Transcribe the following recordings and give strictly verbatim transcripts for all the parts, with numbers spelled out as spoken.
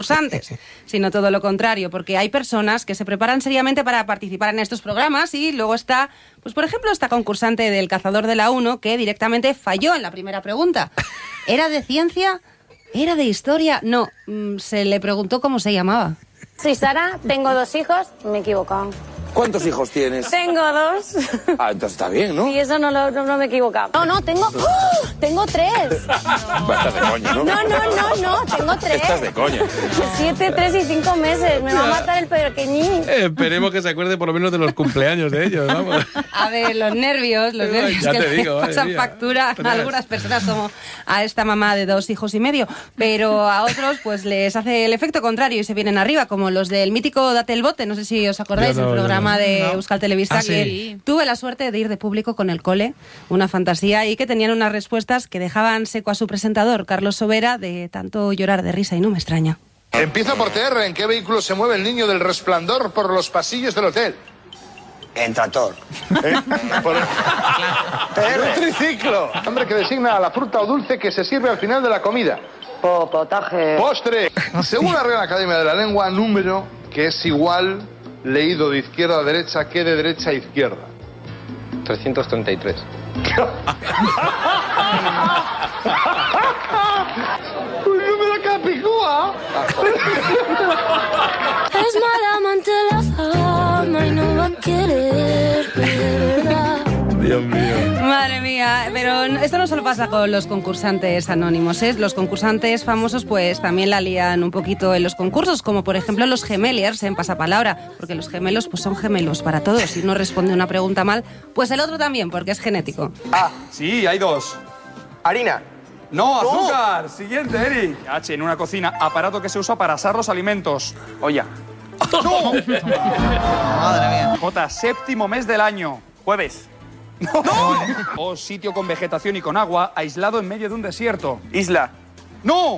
concursantes, sino todo lo contrario, porque hay personas que se preparan seriamente para participar en estos programas y luego está, pues por ejemplo, esta concursante del Cazador de la Uno que directamente falló en la primera pregunta. ¿Era de ciencia? ¿Era de historia? No, mmm, se le preguntó cómo se llamaba. Soy Sara, tengo dos hijos, me he equivocado. ¿Cuántos hijos tienes? Tengo dos. Ah, entonces está bien, ¿no? Y eso no, lo, no, no me he equivocado. No, no, tengo... ¡Oh! Tengo tres. Estás de coña, ¿no? No, no, no, no, tengo tres. Estás de coña. Siete, tres y cinco meses. Me va a matar el pequeñín. Eh, esperemos que se acuerde por lo menos de los cumpleaños de ellos, vamos. A ver, los nervios, los nervios ya que te digo, le pasan mía. factura a algunas personas, como a esta mamá de dos hijos y medio, pero a otros pues les hace el efecto contrario y se vienen arriba, como los del mítico Date el Bote, no sé si os acordáis, Yo no, el programa yo no. de No. Euskal Telebista, Ah, que sí. tuve la suerte de ir de público con el cole, una fantasía, y que tenían unas respuestas que dejaban seco a su presentador, Carlos Sobera, de tanto llorar de risa, y no me extraña. Empieza por T R. ¿En qué vehículo se mueve el niño del resplandor por los pasillos del hotel? En tractor. ¿Eh? Por... Un triciclo. Nombre que designa a la fruta o dulce que se sirve al final de la comida. Potaje. Postre. Según la Real Academia de la Lengua, número que es igual leído de izquierda a derecha que de derecha a izquierda. trescientos treinta y tres. ¡Un número capicúa! Es mala amante la fama y no va a querer de verdad. Dios mío. Madre mía, pero esto no solo pasa con los concursantes anónimos, ¿eh? Los concursantes famosos pues también la lían un poquito en los concursos, como por ejemplo los gemeliers en Pasapalabra, porque los gemelos pues son gemelos para todos. Si uno responde una pregunta mal, pues el otro también, porque es genético. Ah, sí, hay dos. Harina. No, azúcar. Siguiente, Eric. H, en una cocina, aparato que se usa para asar los alimentos. Olla. ¡No! Madre mía. J, séptimo mes del año. Jueves. No. O sitio con vegetación y con agua, aislado en medio de un desierto. Isla. ¡No!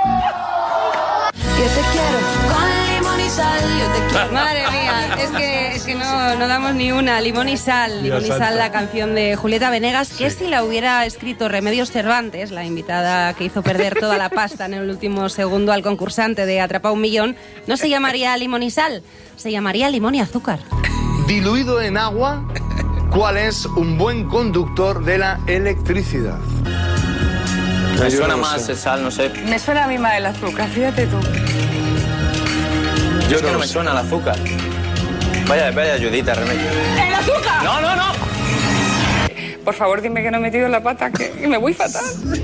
Yo te quiero con limón y sal, yo te quiero. Madre mía, es que, es que no, no damos ni una. Limón y sal, Limón y sal, la canción de Julieta Venegas, que si la hubiera escrito Remedios Cervantes, la invitada que hizo perder toda la pasta en el último segundo al concursante de Atrapa un Millón, no se llamaría Limón y sal, se llamaría Limón y azúcar. Diluido en agua, ¿cuál es un buen conductor de la electricidad? Me suena más el sal, no sé. Me suena a mí más el azúcar, fíjate tú. Yo es que no me suena el azúcar. Vaya, vaya ayudita, Remedio. ¡El azúcar! No, no, no. Por favor, dime que no he metido la pata, que me voy fatal.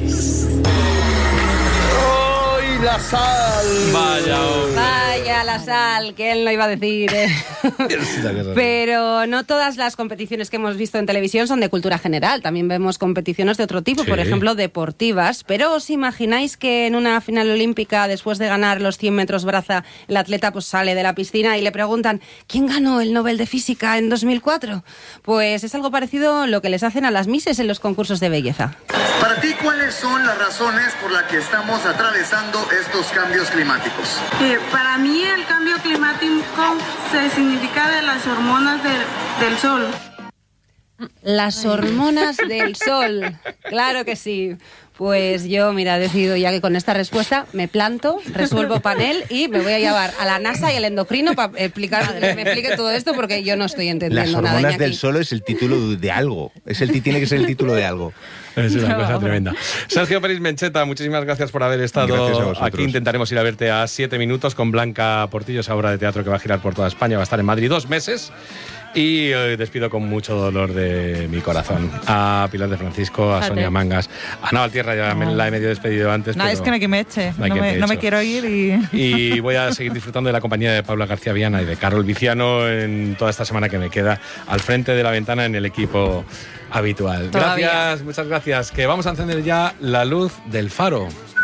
¡Ay, la sal! Vaya, hombre. Vaya la sal, que él no iba a decir, ¿eh? Pero no todas las competiciones que hemos visto en televisión son de cultura general. También vemos competiciones de otro tipo, Sí. por ejemplo, deportivas. Pero ¿os imagináis que en una final olímpica, después de ganar los cien metros braza, el atleta pues sale de la piscina y le preguntan ¿quién ganó el Nobel de Física en dos mil cuatro? Pues es algo parecido a lo que les hacen a las mises en los concursos de belleza. Para ti, ¿cuáles son las razones por las que estamos atravesando estos cambios climáticos? Eh, para mí el cambio climático se significa de las hormonas de, del sol. Las hormonas del sol, claro que sí. Pues yo, mira, he decidido ya que con esta respuesta me planto, resuelvo panel y me voy a llevar a la NASA y al endocrino para explicar, que me explique todo esto porque yo no estoy entendiendo Las nada. hormonas Iñaki. del sol es el título de algo. Es el, tiene que ser el título de algo. Es una cosa tremenda. Sergio Peris Mencheta, muchísimas gracias por haber estado Gracias a vosotros. aquí. Intentaremos ir a verte a siete minutos con Blanca Portillo, esa obra de teatro que va a girar por toda España. Va a estar en Madrid dos meses. Y eh, despido con mucho dolor de mi corazón a Pilar de Francisco, a Fíjate. Sonia Mangas, a Naval Tierra, ya me la he medio despedido antes. No, pero es que no hay que me eche. no hay No, quien me, te no me eche. quiero ir y... Y voy a seguir disfrutando de la compañía de Paula García Viana y de Carol Viciano en toda esta semana que me queda al frente de la ventana en el equipo habitual. Todavía. Gracias, muchas gracias. Que vamos a encender ya la luz del faro.